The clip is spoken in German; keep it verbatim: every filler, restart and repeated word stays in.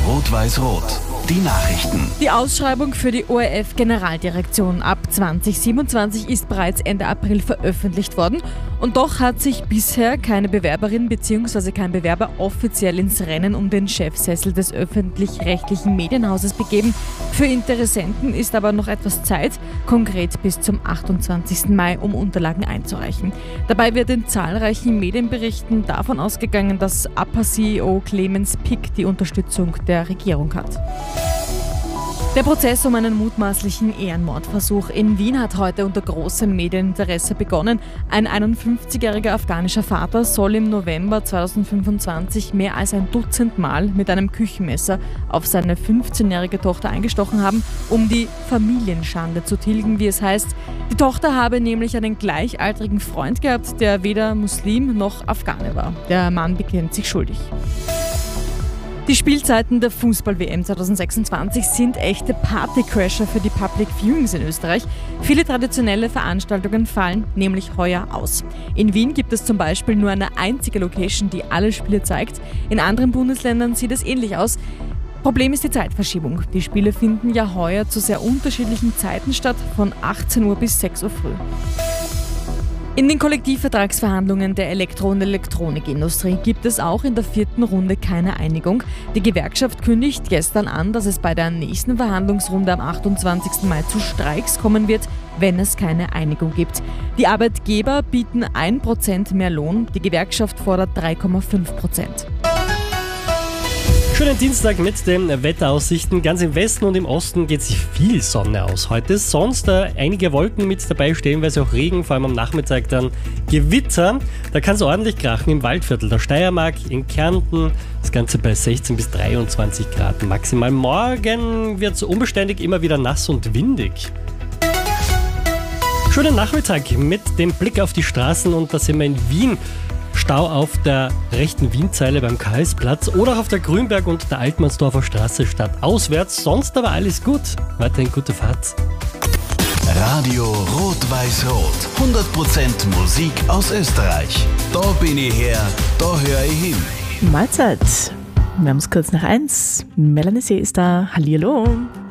Rot-Weiß-Rot. Die Nachrichten. Die Ausschreibung für die O R F-Generaldirektion ab zwanzig siebenundzwanzig ist bereits Ende April veröffentlicht worden und doch hat sich bisher keine Bewerberin bzw. kein Bewerber offiziell ins Rennen um den Chefsessel des öffentlich-rechtlichen Medienhauses begeben. Für Interessenten ist aber noch etwas Zeit, konkret bis zum achtundzwanzigsten Mai, um Unterlagen einzureichen. Dabei wird in zahlreichen Medienberichten davon ausgegangen, dass A P A-C E O Clemens Pick die Unterstützung der Regierung hat. Der Prozess um einen mutmaßlichen Ehrenmordversuch in Wien hat heute unter großem Medieninteresse begonnen. Ein einundfünfzigjähriger afghanischer Vater soll im November zweitausendfünfundzwanzig mehr als ein Dutzend Mal mit einem Küchenmesser auf seine fünfzehnjährige Tochter eingestochen haben, um die Familienschande zu tilgen, wie es heißt. Die Tochter habe nämlich einen gleichaltrigen Freund gehabt, der weder Muslim noch Afghane war. Der Mann bekennt sich schuldig. Die Spielzeiten der Fußball-W M zweitausendsechsundzwanzig sind echte Partycrasher für die Public Viewings in Österreich. Viele traditionelle Veranstaltungen fallen nämlich heuer aus. In Wien gibt es zum Beispiel nur eine einzige Location, die alle Spiele zeigt. In anderen Bundesländern sieht es ähnlich aus. Problem ist die Zeitverschiebung. Die Spiele finden ja heuer zu sehr unterschiedlichen Zeiten statt, von achtzehn Uhr bis sechs Uhr früh. In den Kollektivvertragsverhandlungen der Elektro- und Elektronikindustrie gibt es auch in der vierten Runde keine Einigung. Die Gewerkschaft kündigt gestern an, dass es bei der nächsten Verhandlungsrunde am achtundzwanzigsten Mai zu Streiks kommen wird, wenn es keine Einigung gibt. Die Arbeitgeber bieten ein Prozent mehr Lohn, die Gewerkschaft fordert drei Komma fünf Prozent. Schönen Dienstag mit den Wetteraussichten. Ganz im Westen und im Osten geht sich viel Sonne aus heute. Sonst äh, einige Wolken mit dabei, stellenweise auch Regen, vor allem am Nachmittag dann Gewitter. Da kann es ordentlich krachen im Waldviertel der Steiermark, in Kärnten. Das Ganze bei sechzehn bis dreiundzwanzig Grad maximal. Morgen wird es unbeständig immer wieder nass und windig. Schönen Nachmittag mit dem Blick auf die Straßen und da sind wir in Wien. Stau auf der rechten Wienzeile beim Karlsplatz oder auch auf der Grünberg- und der Altmannsdorfer Straße stadtauswärts. Sonst aber alles gut. Weiterhin gute Fahrt. Radio Rot-Weiß-Rot. hundert Prozent Musik aus Österreich. Da bin ich her, da höre ich hin. Mahlzeit. Wir haben es kurz nach eins. Melanie C. ist da. Hallihallo.